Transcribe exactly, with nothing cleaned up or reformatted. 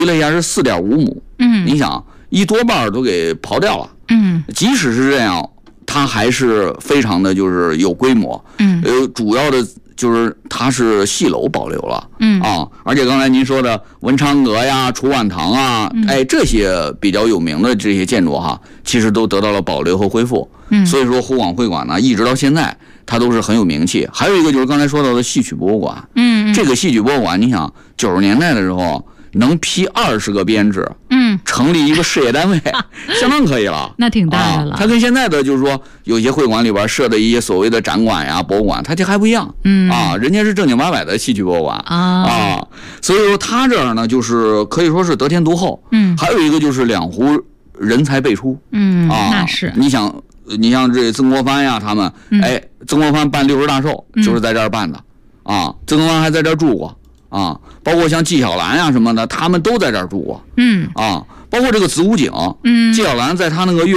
了一下是四点五亩， 嗯， 你想一多半都给刨掉了， 嗯， 即使是这样，它还是非常的就是有规模， 嗯， 呃，主要的就是它是戏楼保留了， 嗯啊，而且刚才您说的文昌阁呀、楚婉堂啊， 嗯、 哎，这些比较有名的这些建筑哈，其实都得到了保留和恢复， 嗯， 所以说湖广会馆呢，一直到现在它都是很有名气。还有一个就是刚才说到的戏曲博物馆， 嗯， 这个戏曲博物馆，你想九十年代的时候能批二十个编制， 嗯， 成立一个事业单位，相当可以了， 那挺大的了。 啊、它跟现在的就是说，有些会馆里边设的一些所谓的展馆呀、博物馆，它这还不一样， 嗯啊，人家是正经八百的戏曲博物馆啊啊，所以说它这儿呢，就是可以说是得天独厚， 嗯， 还有一个就是两湖人才辈出， 嗯， 啊， 那是， 你想，你像这曾国藩呀，他们， 嗯、 哎，曾国藩办六十大寿就是在这儿办的，嗯、啊，曾国藩还在这儿住过。啊，包括像纪晓岚呀什么的，他们都在这儿住过。 嗯， 啊，包括这个子午井， 嗯， 纪晓岚在他那个岳